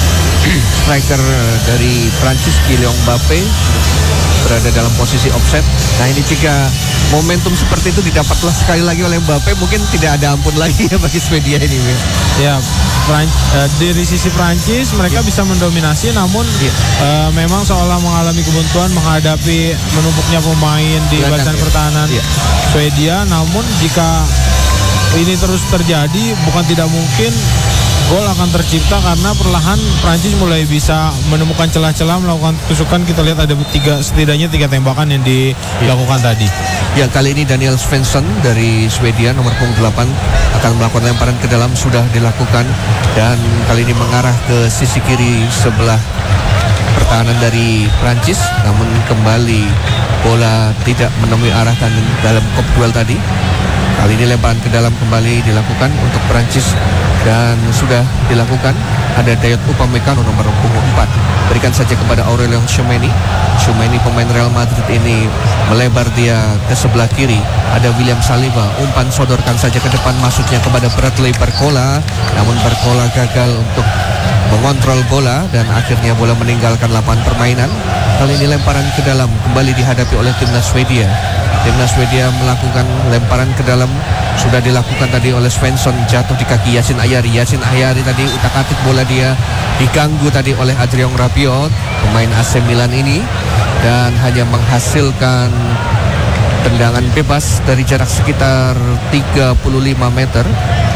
striker dari Prancis Kylian Mbappe berada dalam posisi offset. Nah, ini jika momentum seperti itu didapatlah sekali lagi oleh Mbappe, mungkin tidak ada ampun lagi ya bagi Swedia ini. Ya, Pran- uh, dari sisi Prancis mereka yeah. bisa mendominasi, namun yeah. uh, memang seolah mengalami kebuntuan menghadapi menumpuknya pemain di barisan pertahanan yeah. Swedia. Namun jika ini terus terjadi, bukan tidak mungkin gol akan tercipta karena perlahan Prancis mulai bisa menemukan celah-celah melakukan tusukan. Kita lihat ada tiga, setidaknya tiga tembakan yang dilakukan ya. tadi. Ya, kali ini Daniel Svensson dari Swedia nomor punggung delapan akan melakukan lemparan ke dalam, sudah dilakukan, dan kali ini mengarah ke sisi kiri sebelah pertahanan dari Prancis. Namun kembali bola tidak menemui arah dalam kop duel tadi. Kali ini lemparan ke dalam kembali dilakukan untuk Prancis dan sudah dilakukan. Ada Dayot Upamecano nomor punggung empat, berikan saja kepada Aurelien Tchouameni. Tchouameni pemain Real Madrid ini melebar dia ke sebelah kiri. Ada William Saliba, umpan sodorkan saja ke depan, masuknya kepada Bradley Barcola, namun Barcola gagal untuk mengontrol bola dan akhirnya bola meninggalkan lapangan permainan. Kali ini lemparan ke dalam kembali dihadapi oleh timnas Swedia. Timnas Swedia melakukan lemparan ke dalam, sudah dilakukan tadi oleh Svensson, jatuh di kaki Yacine Ayari. Yacine Ayari tadi utak-atik bola, dia diganggu tadi oleh Adrien Rabiot, pemain A C Milan ini, dan hanya menghasilkan tendangan bebas dari jarak sekitar tiga puluh lima meter.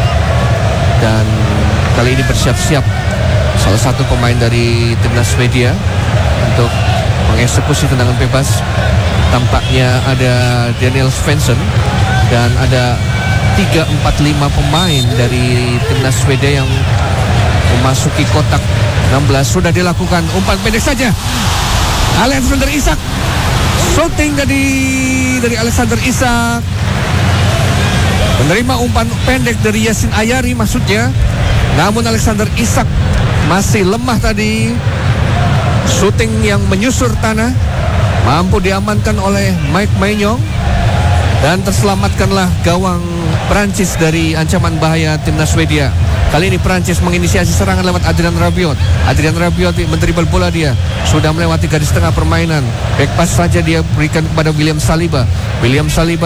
Dan kali ini bersiap-siap salah satu pemain dari timnas Swedia untuk mengeksekusi tendangan bebas. Tampaknya ada Daniel Svensson dan ada tiga empat lima pemain dari timnas Swedia yang memasuki kotak enam belas. Sudah dilakukan umpan pendek saja. Alexander Isak, shooting dari dari Alexander Isak. Menerima umpan pendek dari Yasin Ayari maksudnya. Namun Alexander Isak masih lemah tadi. Shooting yang menyusur tanah mampu diamankan oleh Mike Maignan. Dan terselamatkanlah gawang Prancis dari ancaman bahaya timnas Swedia. Kali ini Prancis menginisiasi serangan lewat Adrien Rabiot. Adrien Rabiot mendribble bola dia. Sudah melewati garis tengah permainan. Back pass saja dia berikan kepada William Saliba. William Saliba